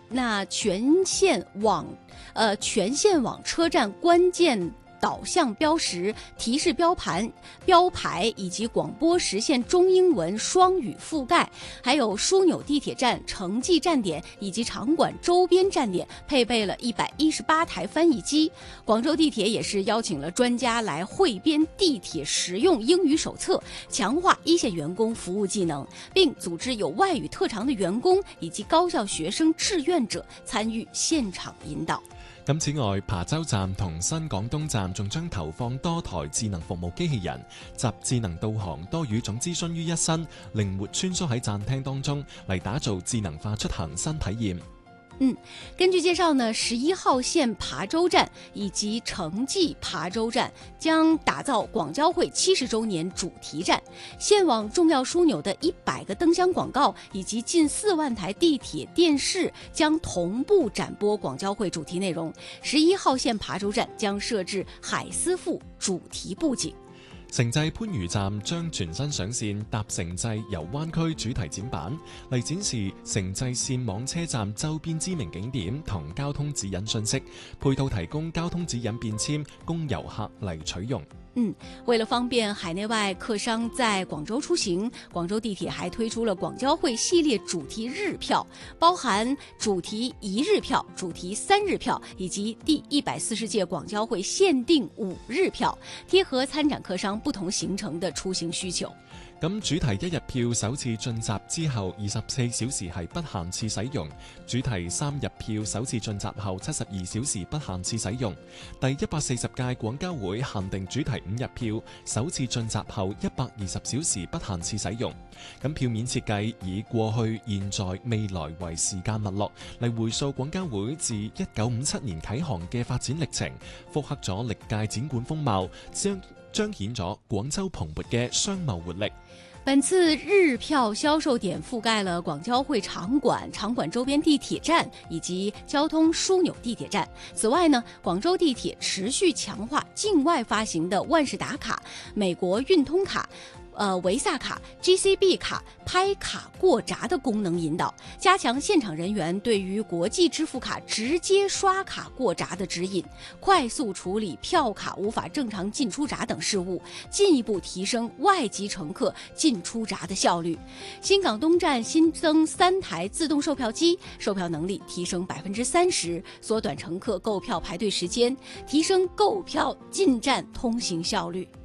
那全线网车站关键导向标识、提示标牌以及广播实现中英文双语覆盖，还有枢纽地铁站、城际站点以及场馆周边站点配备了118台翻译机。广州地铁也是邀请了专家来汇编地铁实用英语手册，强化一线员工服务技能，并組織有外語特長的員工以及高校學生志願者參與現場引導。 咁此外，琶洲站同新港東站仲將投放多台智能服務機器人，集智能導航多語種諮詢於一身，靈活穿梭喺站廳當中，嚟打造智能化出行新體驗。 根據介紹呢，11號線琶洲站以及城際琶洲站將打造廣交會70周年主題站，線網重要樞紐的100個燈箱廣告以及近4萬台地鐵電視將同步展播廣交會主題內容。11號線琶洲站將設置海思賦主題佈景。 城際番禺站將全新上線搭城際遊灣區主題展板，嚟展示城際線網車站周邊知名景點同交通指引信息，配套提供交通指引便簽供遊客嚟取用。 為了方便海內外客商在廣州出行，廣州地鐵還推出了廣交會系列主題日票，包含主題1日票、主題3日票以及第140屆廣交會限定5日票，貼合參展客商不同行程的出行需求。 咁主題1日票首次進閘之後24小時係不限次使用，主題3日票首次進閘後72小時不限次使用。第140屆廣交會限定主題5日票首次進閘後120小時不限次使用。咁票面設計以過去、現在、未來為時間脈絡，嚟回溯廣交會自1957年啟航嘅發展歷程，復刻咗歷屆展館風貌，彰顯咗廣州蓬勃嘅商貿活力。 本次日票銷售點覆蓋了廣交會場館、場館周邊地鐵站以及交通樞紐地鐵站。此外呢，廣州地鐵持續強化境外發行的萬事達卡、美國運通卡、維薩卡、GCB 卡拍卡過閘的功能引導，加強現場人員對於國際支付卡直接刷卡過閘的指引，快速處理票卡無法正常進出閘等事務，進一步提升外籍乘客進出閘的效率。新港東站新增3台自動售票機，售票能力提升30%，縮短乘客購票排隊時間，提升購票進站通行效率。